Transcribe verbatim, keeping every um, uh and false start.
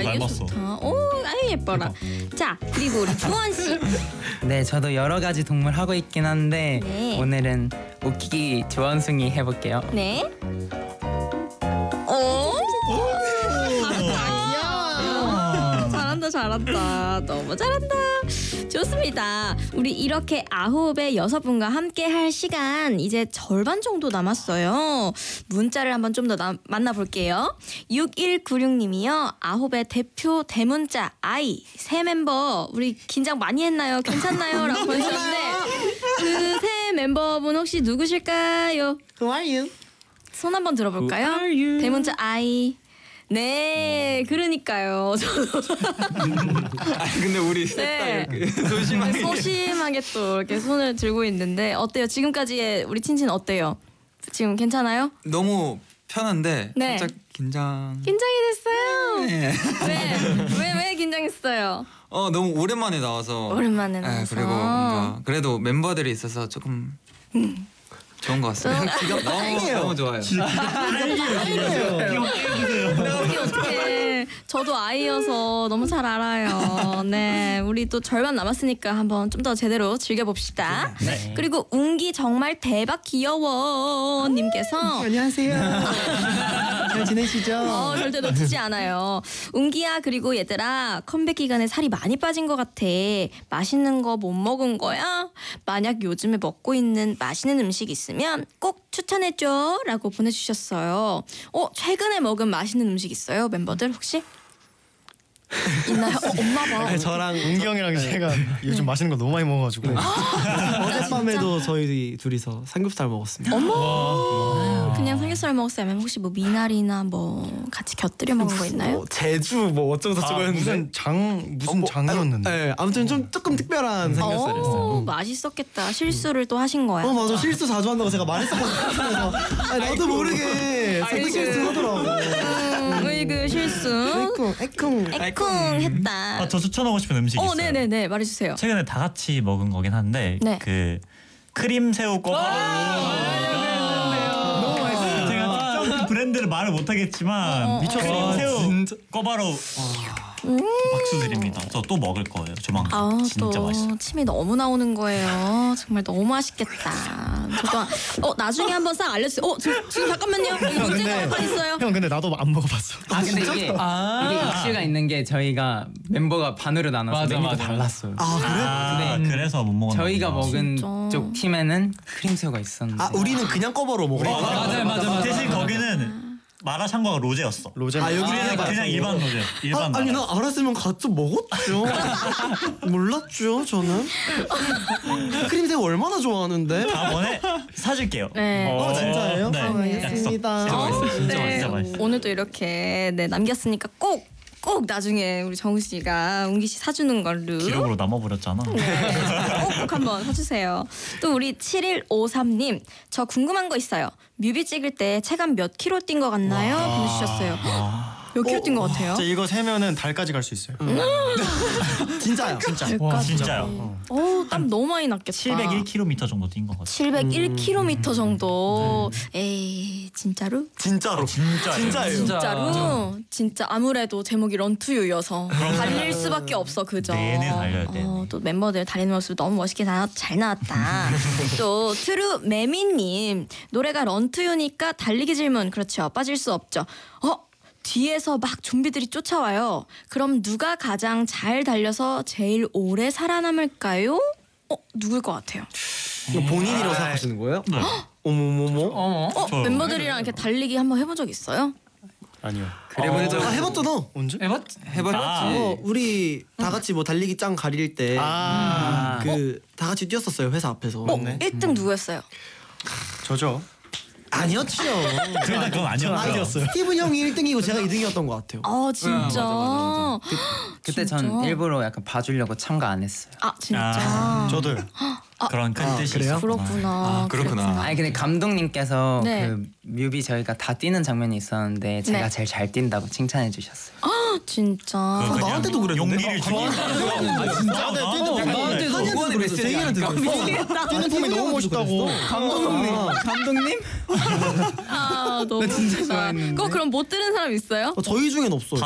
닮았어. 좋다. 오, 아유 예뻐라. 자, 그리고 우리 주원 씨. 네, 저도 여러 가지 동물 하고 있긴 한데 네. 오늘은 웃기기 주원숭이 해볼게요. 네. 오. 아, 잘한다 잘한다 너무 잘한다. 좋습니다. 우리 이렇게 아홉의 여섯 분과 함께 할 시간 이제 절반 정도 남았어요. 문자를 한번 좀 더 만나볼게요. 육일구육 님이요. 아홉의 대표 대문자 아이 새 멤버 우리 긴장 많이 했나요? 괜찮나요? 라고 보내셨는데 그 새 멤버분 혹시 누구실까요? Who are you? 손 한번 들어볼까요? 대문자 아이. 네, 그러니까요. 아니 근데 우리 네. 소심하게 소심하게 또 이렇게 손을 들고 있는데 어때요? 지금까지의 우리 친친 어때요? 지금 괜찮아요? 너무 편한데 네. 살짝 긴장. 긴장이 됐어요. 네. 왜? 왜, 왜 긴장했어요? 어 너무 오랜만에 나와서. 오랜만에 네, 나와서. 그리고 뭔가 그래도 멤버들이 있어서 조금 좋은 것 같습니다. 좀 너무 너무 좋아요. 여기 어떻게? 저도 아이여서 너무 잘 알아요. 네, 우리 또 절반 남았으니까 한번 좀 더 제대로 즐겨봅시다. 네. 그리고 웅기 정말 대박 귀여워 님께서 안녕하세요. 잘 지내시죠? 어, 절대 놓치지 않아요. 웅기야 그리고 얘들아 컴백 기간에 살이 많이 빠진 것 같아. 맛있는 거 못 먹은 거야? 만약 요즘에 먹고 있는 맛있는 음식 있으면 꼭 추천해줘 라고 보내주셨어요. 어, 최근에 먹은 맛있는 음식 있어요? 멤버들 혹시? 있나요? 어, 없나 봐. 네, 저랑 웅기 형이랑 제가 요즘 맛있는 거 너무 많이 먹어가지고 어젯밤에도 저희 둘이서 삼겹살 먹었습니다. 어머 그냥 삼겹살 먹었어요? 아니면 혹시 뭐 미나리나 뭐 같이 곁들여 먹은 거 있나요? 어, 제주 뭐 어쩌고 저쩌고 아, 했는데 무슨 장 무슨 어, 뭐, 장이었는데. 아, 네, 아무튼 좀 조금 특별한 삼겹살이었어요. 오, 맛있었겠다. 실수를 또 하신 거야. 어 맞아 실수 자주 한다고 제가 말했었거든요. 그래서 아니, 나도 모르게 자꾸 실수 하더라고. 음, 으이그 실수. 에쿵 에쿵. 에쿵 했다. 아, 저 추천하고 싶은 음식이 어, 있어요. 네네네 말해주세요. 최근에 다 같이 먹은 거긴 한데 네. 그 크림 새우 꼬바로우. 너무 맛있어요. 제가 특정 브랜드를 말을 못하겠지만 미쳤어. 크림 새우 진짜. 꼬바로우 박수 드립니다. 저 또 먹을 거예요. 조만간. 아, 진짜 또 맛있어요. 침이 너무 나오는 거예요. 정말 너무 맛있겠다. 잠깐, 어 나중에 한번 싹 알려주세요. 어 지금, 지금 잠깐만요. 여기 문제가 몇 번 있어요. 형 근데 나도 안 먹어봤어. 아 근데 이게 아. 이게 이슈가 있는 게 저희가 멤버가 반으로 나눠서 맞아, 메뉴가 맞아. 달랐어요. 아 그래? 아, 네. 그래서 못 먹었나 저희가 보다. 먹은 진짜. 쪽 팀에는 크림새우가 있었는데. 아 우리는 그냥 꺼버로 먹어. 맞아요, 맞아요, 맞아요. 대신 거기는 마라샹궈가 로제였어. 로제. 아 여기 우리는 그냥 일반 로제. 일반 아, 아니 마라. 나 알았으면 같이 먹었죠. 몰랐죠 저는. 크림새우 얼마나 좋아하는데. 다음번에 사줄게요. 네. 어 진짜예요? 네. 알겠습니다. 진짜 맛있어. 진짜 네. 진짜 맛있어. 오늘도 이렇게 네 남겼으니까 꼭. 꼭 나중에 우리 정우 씨가 웅기 씨 사주는 걸로. 기록으로 남아버렸잖아. 네, 꼭꼭 한번 사주세요. 또 우리 칠일오삼 님, 저 궁금한 거 있어요. 뮤비 찍을 때 체감 몇 킬로 뛴 것 같나요? 보내주셨어요. 몇 킬로 뛴 것 같아요? 진짜 이거 세면은 달까지 갈 수 있어요. 진짜요. 진짜. 와 진짜요. 어, 땀 너무 많이 났겠다. 칠백일 킬로미터 정도 뛴 것 같아. 칠백일 킬로미터 정도. 에이, 진짜로? 진짜로. 진짜 진짜예요. 진짜로? 진짜 아무래도 제목이 런투유여서 달릴 수밖에 없어, 그죠? 내내 달려야 돼. 어, 또 멤버들 달리는 모습 너무 멋있게 다, 잘 나왔다. 또 트루 매미님, 노래가 런투유니까 달리기 질문. 그렇죠. 빠질 수 없죠. 어? 뒤에서 막 좀비들이 쫓아와요. 그럼 누가 가장 잘 달려서 제일 오래 살아남을까요? 어? 누굴 것 같아요? 이거 본인이라고 생각하시는 거예요? 네. 어머머머. 어머. 어? 저요. 멤버들이랑 이렇게 달리기 한번 해본 적 있어요? 아니요. 그래 어. 보내줘. 아 해봤잖아. 언제? 해봤 해봤지. 아. 어 우리 다 같이 뭐 달리기 짱 가릴 때 아, 그 다 같이 뛰었었어요 회사 앞에서. 어? 일 등 누구였어요? 저죠. 아니었죠. 둘 다 그건 아니었어요. 스티븐 형이 일 등이고 제가 이 등이었던 것 같아요. 아 진짜. 맞아, 맞아, 맞아. 그때 전 진짜? 일부러 약간 봐주려고 참가 안 했어요. 아 진짜. 아, 저도요. 그런 큰 뜻이 그래요? 있었구나. 그렇구나. 아, 그렇구나. 아니 근데 감독님께서 네. 그 뮤비 저희가 다 뛰는 장면이 있었는데 제가 네. 제일 잘 뛴다고 칭찬해 주셨어요. 아 진짜. 그거 그냥 나한테도 그랬는데? 용기를 주기. 나한테 뛰는 나한테 한이한테 그랬어. 제이한테 그랬어. 뛰는 팀이 너무 멋있다고. 감독님. 감독님? 아 너무 진짜 좋다. 좋아했는데. 그거 그럼 못 들은 사람 있어요? 어, 저희 중엔 없어요.